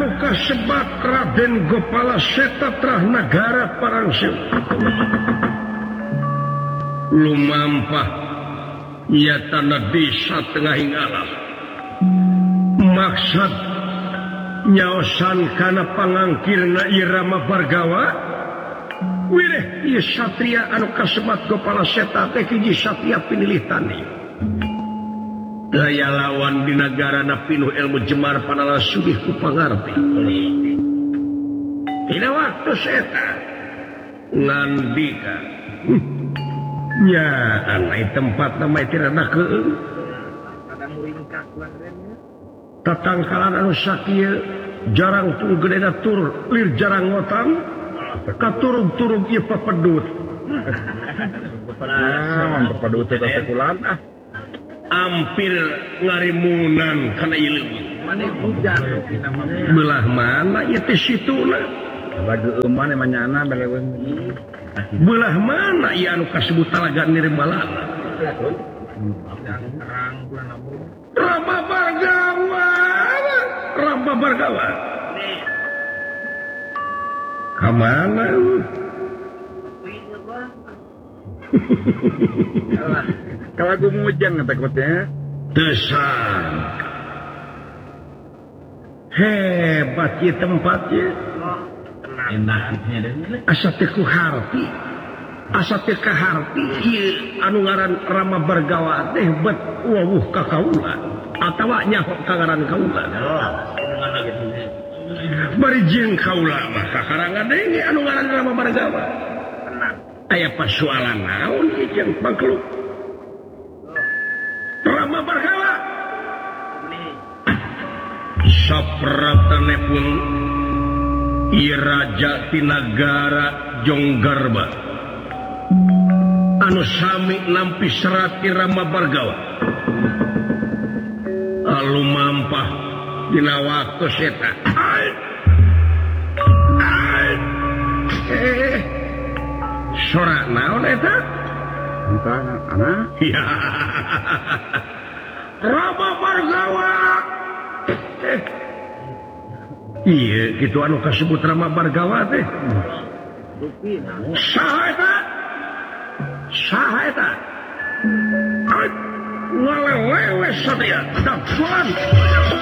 anu kasebat Raden Gopala Seta trah nagara Parangseu lumampah ia tanah desa tengahing alam maksud nyaosan kana pangangkirna Irama Bargawa wireh ieu satria anu kasebat Gopala Seta teh hiji satria pinilih tani daya lawan di nagarana pinuh ilmu jemar panala sugih ku pangarti tina waktu Seta ngandika nya anai tempat nama tirana keung tatangkalan anu sakieu jarang tuluy gedena tur lir jarang ngotang katurug-turug ieu papedut papedut teh sekulan ampir ngarimunan kana ieu leuwih belah mana ieu teh situna bagi euman emanyana beleweung belah mana ieu anu kasebut Talaga Nirmalana Rama Bargawa kamana kalau aku mujang takutnya desan hebat ya tempatnya asa teh ku harti asa teh ka harti ieu anu ngaran Rama Bargawa teh bet wawuh ka kaula atawa nyaho ka ngaran kaula bari jeung kaula mah kakarangan deui anu ngaran Rama Bargawa aya persoalan naon ieu jeung pangkeluk Rama Bargawa sapratanepun ieu raja ti nagara Jonggarba anu sami nampi serat ti Rama Bargawa lumampah dina waktu Seta sora naon eta ana ya Rama Bargawa iya gitu anu kasebut Rama Bargawa teh saha eta ngalewewe satya